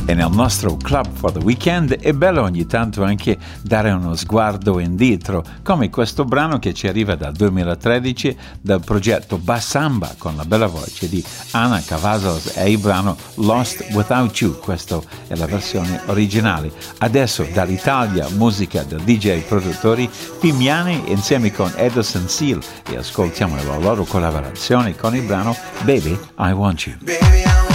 E nel nostro Club for the Weekend è bello ogni tanto anche dare uno sguardo indietro, come questo brano che ci arriva dal 2013 dal progetto Bassamba con la bella voce di Ana Cavazos e il brano Lost Without You. Questa è la versione originale. Adesso dall'Italia, musica del DJ produttori Pimiani insieme con Edison Seal e ascoltiamo la loro collaborazione con il brano Baby I Want You. Baby,